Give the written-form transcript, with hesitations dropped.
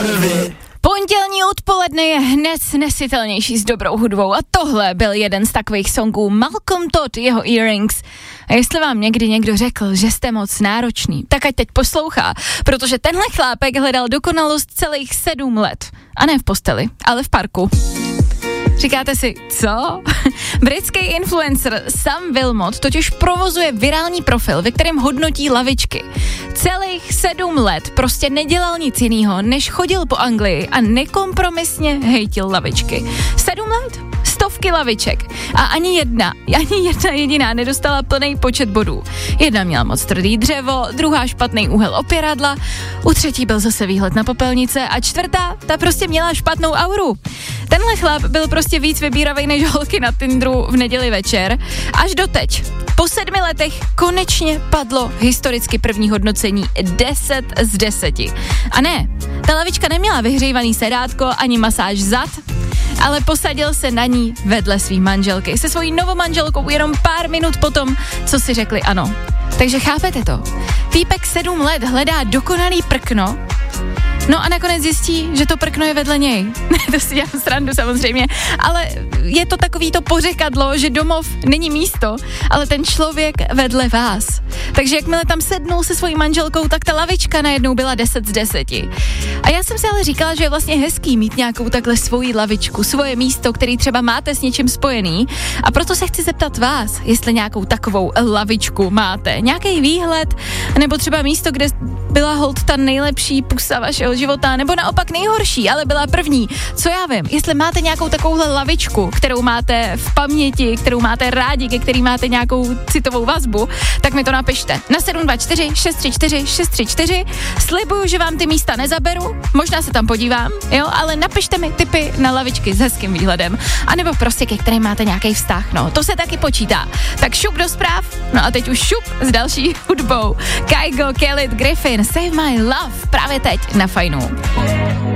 Pondělní odpoledne je hned nesitelnější s dobrou hudbou a tohle byl jeden z takových songů Malcolm Todd, jeho Earrings. A jestli vám někdy někdo řekl, že jste moc náročný, tak ať teď poslouchá, protože tenhle chlápek hledal dokonalost celých 7 let. A ne v posteli, ale v parku. Říkáte si, co? Britský influencer Sam Wilmot totiž provozuje virální profil, ve kterém hodnotí lavičky. Celých 7 let prostě nedělal nic jinýho, než chodil po Anglii a nekompromisně hejtil lavičky. 7 let? Stovky laviček. A ani jedna jediná nedostala plný počet bodů. Jedna měla moc tvrdý dřevo, druhá špatný úhel opěradla, u třetí byl zase výhled na popelnice a čtvrtá, ta prostě měla špatnou auru. Tenhle chlap byl prostě víc vybíravej než holky na Tinderu v neděli večer. Až doteď. Po 7 letech konečně padlo historicky první hodnocení 10 z 10. A ne, ta lavička neměla vyhřívaný sedátko ani masáž zad, ale posadil se na ní vedle svý manželky. Se svojí novou manželkou jenom pár minut potom, co si řekli ano. Takže chápete to? Týpek 7 let hledá dokonalý prkno, no a nakonec zjistí, že to prkno je vedle něj. To si dělám srandu samozřejmě, ale je to takový to pořekadlo, že domov není místo, ale ten člověk vedle vás. Takže jakmile tam sednul se svojí manželkou, tak ta lavička najednou byla 10 z 10. A já jsem si ale říkala, že je vlastně hezký mít nějakou takhle svoji lavičku, svoje místo, který třeba máte s něčím spojený. A proto se chci zeptat vás, jestli nějakou takovou lavičku máte. Nějaký výhled, nebo třeba místo, kde byla holt ta nejlepší pusa vašeho života, nebo naopak nejhorší, ale byla první. Co já vím, jestli máte nějakou takovouhle lavičku, kterou máte v paměti, kterou máte rádi, ke který máte nějakou citovou vazbu, tak mi to napište. Na 724 634 634. Slibuju, že vám ty místa nezaberu, možná se tam podívám, jo, ale napište mi tipy na lavičky s hezkým výhledem, anebo prostě ke kterým máte nějaký vztah, no, to se taky počítá. Tak šup do zpráv, no a teď už šup s další hudbou. Kygo, Khalid, Griffin, Save My Love, právě teď na Fajnu.